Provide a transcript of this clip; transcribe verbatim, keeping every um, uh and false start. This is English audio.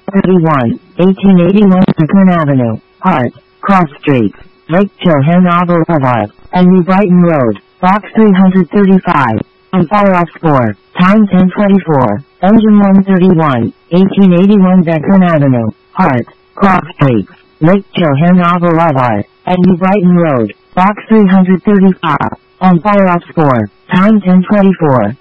thirty-one, eighteen eighty-one Macon Avenue, Hart, Cross Streets, Lake Johanna Boulevard, and New Brighton Road, Box three thirty-five, and follow-up score, time ten twenty-four, engine one thirty-one, eighteen eighty-one Macon Avenue, Hart, Cross Streets, Lake Johanna Boulevard, and New Brighton Road, Box three thirty-five, and follow-up score, time ten twenty-four.